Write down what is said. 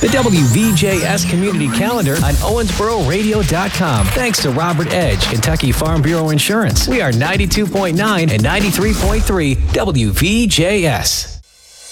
The WVJS Community Calendar on OwensboroRadio.com. Thanks to Robert Edge, Kentucky Farm Bureau Insurance. We are 92.9 and 93.3 WVJS.